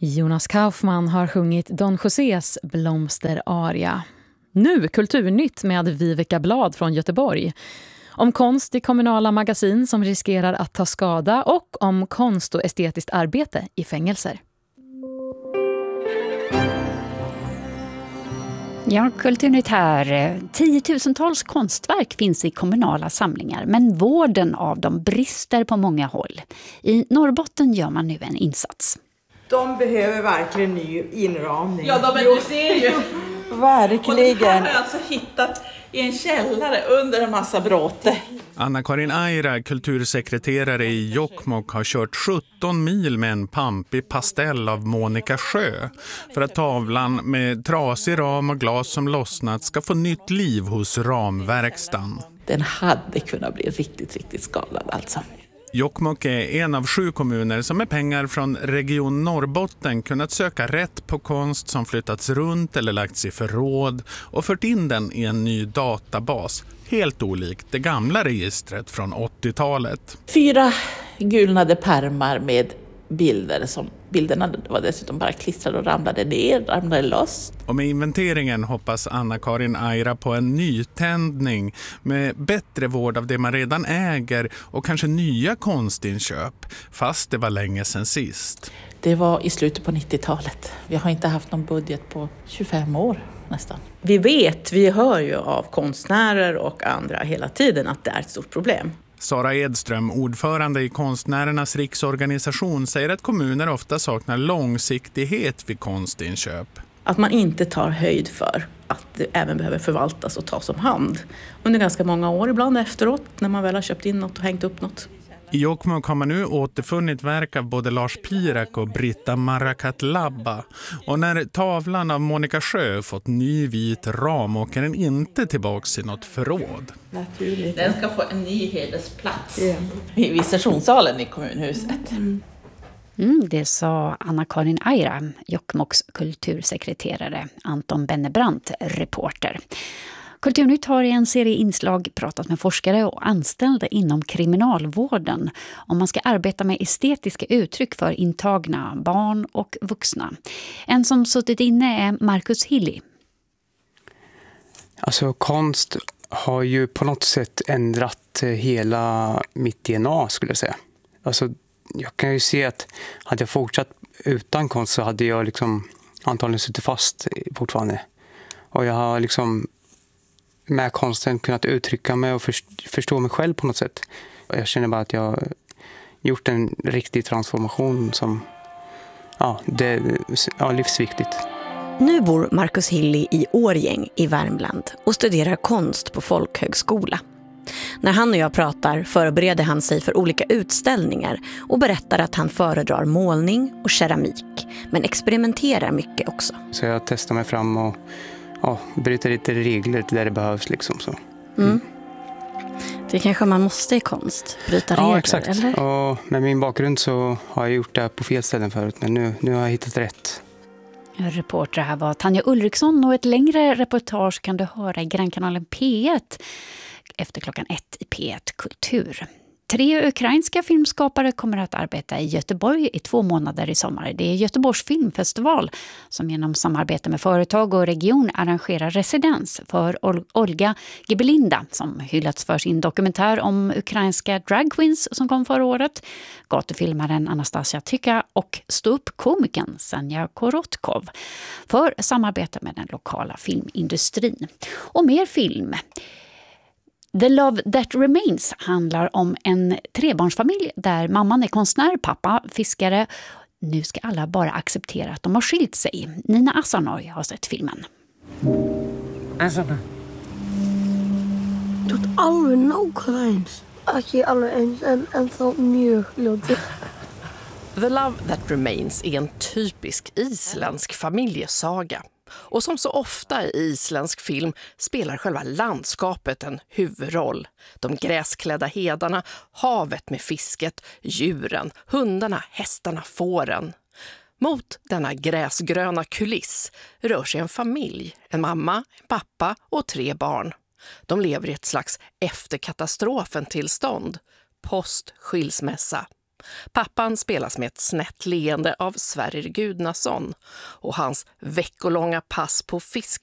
Jonas Kaufman har sjungit Don Josés blomsteraria. Nu Kulturnytt med Viveka Blad från Göteborg. Om konst i kommunala magasin som riskerar att ta skada och om konst och estetiskt arbete i fängelser. Ja, Kulturnytt här. 10-tusentals konstverk finns i kommunala samlingar, men vården av dem brister på många håll. I Norrbotten gör man nu en insats. De behöver verkligen ny inramning. Ja, du ser ju. Verkligen. Och det här har jag alltså hittat i en källare under en massa bråte. Anna-Karin Aira, kultursekreterare i Jokkmokk, har kört 17 mil med en pampig pastell av Monica Sjö för att tavlan med trasig ram och glas som lossnat ska få nytt liv hos ramverkstan. Den hade kunnat bli riktigt skadad alltså. Jokkmokk är en av 7 kommuner som med pengar från Region Norrbotten kunnat söka rätt på konst som flyttats runt eller lagts i förråd och fört in den i en ny databas. Helt olikt det gamla registret från 80-talet. 4 gulnade pärmar med bilder. Bilderna var dessutom bara klistrade och ramlade loss. Och med inventeringen hoppas Anna-Karin Aira på en nytändning med bättre vård av det man redan äger och kanske nya konstinköp, fast det var länge sedan sist. Det var i slutet på 90-talet. Vi har inte haft någon budget på 25 år nästan. Vi hör ju av konstnärer och andra hela tiden att det är ett stort problem. Sara Edström, ordförande i Konstnärernas riksorganisation, säger att kommuner ofta saknar långsiktighet vid konstinköp. Att man inte tar höjd för att det även behöver förvaltas och tas om hand under ganska många år, ibland efteråt när man väl har köpt in något och hängt upp något. I Jokkmokk har man nu återfunnit verk av både Lars Pirak och Britta Marakatlabba. Och när tavlan av Monica Sjö fått ny vit ram åker den inte tillbaks i något förråd. Naturligt. Den ska få en ny hedersplats i visitationssalen i kommunhuset. Det sa Anna-Karin Aira, Jokkmokks kultursekreterare, Anton Bennebrandt, reporter. Kulturnytt har i en serie inslag pratat med forskare och anställda inom kriminalvården om man ska arbeta med estetiska uttryck för intagna barn och vuxna. En som suttit inne är Marcus Hilly. Alltså konst har ju på något sätt ändrat hela mitt DNA, skulle jag säga. Alltså jag kan ju se att hade jag fortsatt utan konst så hade jag liksom antagligen suttit fast fortfarande. Och jag har liksom med konsten kunnat uttrycka mig och förstå mig själv på något sätt. Jag känner bara att jag har gjort en riktig transformation som det är livsviktigt. Nu bor Marcus Hilly i Årgäng i Värmland och studerar konst på folkhögskola. När han och jag pratar förbereder han sig för olika utställningar och berättar att han föredrar målning och keramik, men experimenterar mycket också. Så jag testar mig fram och bryter lite regler där det behövs liksom så. Det kanske man måste i konst, bryta regler, exakt. Eller? Och med min bakgrund så har jag gjort det på fel ställen förut, men nu har jag hittat rätt. Reporter här var Tanja Ulriksson och ett längre reportage kan du höra i Grannkanalen P1 efter 1:00 i P1 Kultur. 3 ukrainska filmskapare kommer att arbeta i Göteborg i 2 månader i sommar. Det är Göteborgs filmfestival som genom samarbete med företag och region arrangerar residens för Olga Gebelinda som hyllats för sin dokumentär om ukrainska dragqueens som kom förra året, gatufilmaren Anastasia Tyka och ståuppkomikern Senja Korotkov för samarbete med den lokala filmindustrin. Och mer film. The Love That Remains handlar om en 3-barnsfamilj där mamman är konstnär, pappa fiskare. Nu ska alla bara acceptera att de har skilt sig. Nina Asanoy har sett filmen. Asanoy. Doet alle nauwkleins. Als je alle eens en zo mjöglod. The Love That Remains är en typisk isländsk familjesaga. Och som så ofta i isländsk film spelar själva landskapet en huvudroll. De gräsklädda hedarna, havet med fisket, djuren, hundarna, hästarna, fåren. Mot denna gräsgröna kuliss rör sig en familj, en mamma, en pappa och 3 barn. De lever i ett slags efterkatastrofen-tillstånd, post-skilsmässa. Pappan spelas med ett snett leende av Sverrir Gudnason och hans veckolånga pass på fiske